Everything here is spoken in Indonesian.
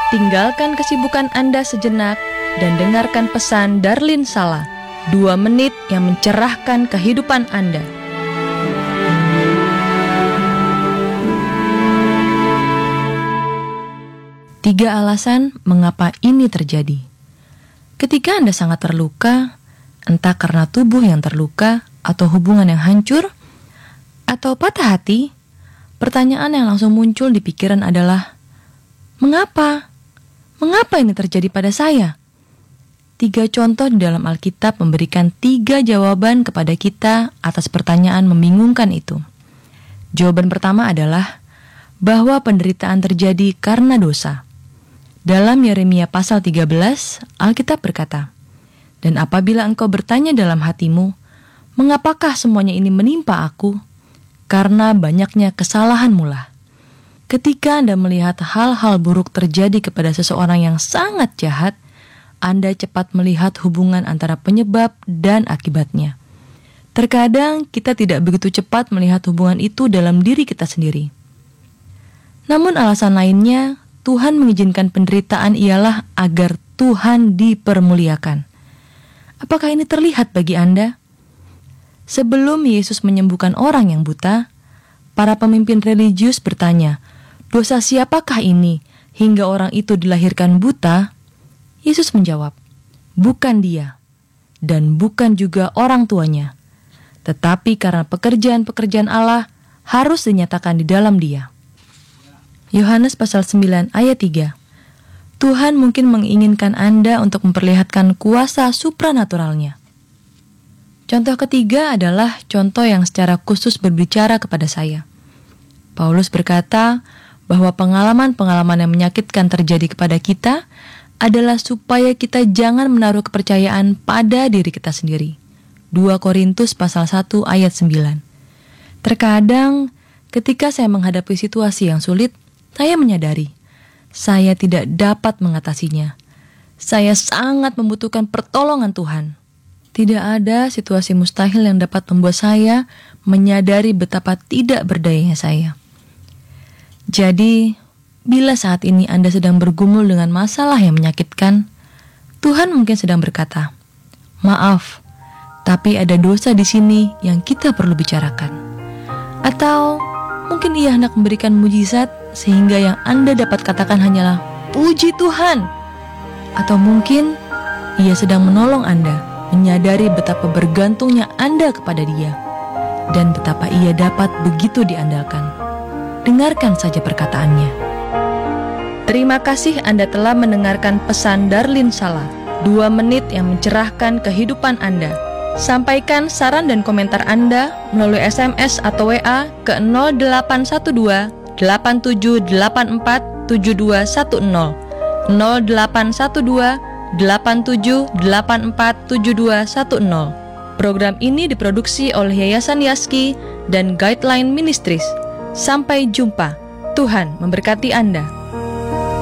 Tinggalkan kesibukan Anda sejenak dan dengarkan pesan Darlin Sala, 2 menit yang mencerahkan kehidupan Anda. Tiga alasan mengapa ini terjadi. Ketika Anda sangat terluka, entah karena tubuh yang terluka atau hubungan yang hancur, atau patah hati, pertanyaan yang langsung muncul di pikiran adalah, mengapa? Mengapa ini terjadi pada saya? 3 contoh di dalam Alkitab memberikan 3 jawaban kepada kita atas pertanyaan membingungkan itu. Jawaban pertama adalah bahwa penderitaan terjadi karena dosa. Dalam Yeremia pasal 13, Alkitab berkata, "Dan apabila engkau bertanya dalam hatimu, mengapakah semuanya ini menimpa aku? Karena banyaknya kesalahanmu lah." Ketika Anda melihat hal-hal buruk terjadi kepada seseorang yang sangat jahat, Anda cepat melihat hubungan antara penyebab dan akibatnya. Terkadang kita tidak begitu cepat melihat hubungan itu dalam diri kita sendiri. Namun alasan lainnya, Tuhan mengizinkan penderitaan ialah agar Tuhan dipermuliakan. Apakah ini terlihat bagi Anda? Sebelum Yesus menyembuhkan orang yang buta, para pemimpin religius bertanya, "Dosa siapakah ini hingga orang itu dilahirkan buta?" Yesus menjawab, "Bukan dia, dan bukan juga orang tuanya, tetapi karena pekerjaan-pekerjaan Allah harus dinyatakan di dalam dia." Yohanes pasal 9 ayat 3. Tuhan mungkin menginginkan Anda untuk memperlihatkan kuasa supranaturalnya. Contoh ketiga adalah contoh yang secara khusus berbicara kepada saya. Paulus berkata bahwa pengalaman-pengalaman yang menyakitkan terjadi kepada kita adalah supaya kita jangan menaruh kepercayaan pada diri kita sendiri. 2 Korintus pasal 1 ayat 9. Terkadang ketika saya menghadapi situasi yang sulit, saya menyadari saya tidak dapat mengatasinya. Saya sangat membutuhkan pertolongan Tuhan. Tidak ada situasi mustahil yang dapat membuat saya menyadari betapa tidak berdayanya saya. Jadi, bila saat ini Anda sedang bergumul dengan masalah yang menyakitkan, Tuhan mungkin sedang berkata, "Maaf, tapi ada dosa di sini yang kita perlu bicarakan." Atau mungkin Ia hendak memberikan mujizat sehingga yang Anda dapat katakan hanyalah, "Puji Tuhan." Atau mungkin Ia sedang menolong Anda menyadari betapa bergantungnya Anda kepada Dia dan betapa Ia dapat begitu diandalkan. Dengarkan saja perkataannya. Terima kasih Anda telah mendengarkan pesan Darlin Sala, 2 menit yang mencerahkan kehidupan Anda. Sampaikan saran dan komentar Anda melalui SMS atau WA ke 0812 8784 7210 0812 8784 7210. Program ini diproduksi oleh Yayasan Yaski dan Guideline Ministries. Sampai jumpa. Tuhan memberkati Anda.